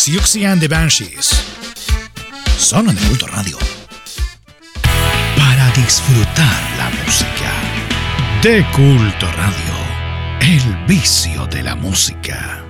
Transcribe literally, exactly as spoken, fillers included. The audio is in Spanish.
Siouxsie and the Banshees. Solo en Culto Radio. Para disfrutar la música. De Culto Radio. El vicio de la música.